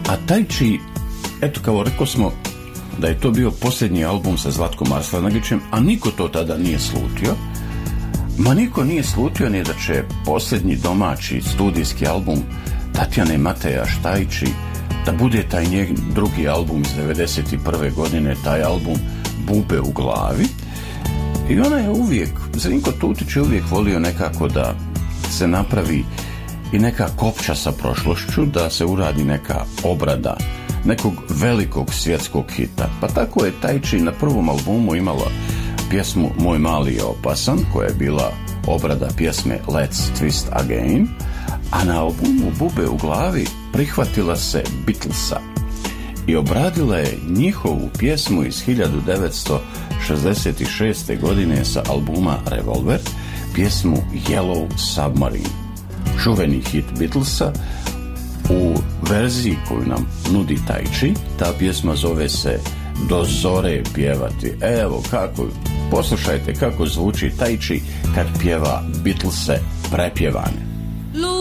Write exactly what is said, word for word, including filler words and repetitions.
A Tai Chi, eto kao rekao smo da je to bio posljednji album sa Zlatkom Arslanagićem, a niko to tada nije slutio. Ma niko nije slutio ni da će posljednji domaći studijski album Tatjane Matejaš Tai Chi da bude taj njen drugi album iz devedeset prve godine, taj album Bube u glavi. I ona je uvijek, Zrinko Tutić je uvijek volio nekako da se napravi i neka kopča sa prošlošću, da se uradi neka obrada nekog velikog svjetskog hita. Pa tako je Tai Chi na prvom albumu imala pjesmu Moj mali je opasan, koja je bila obrada pjesme Let's Twist Again, a na albumu Bube u glavi prihvatila se Beatlesa i obradila je njihovu pjesmu iz hiljadu devetsto šezdeset šeste. godine sa albuma Revolver, pjesmu Yellow Submarine. Čuveni hit Beatlesa u verziji koju nam nudi Tai Chi. Ta pjesma zove se Do zore pjevati. Evo kako, poslušajte kako zvuči Tai Chi kad pjeva Beatlese prepjevane.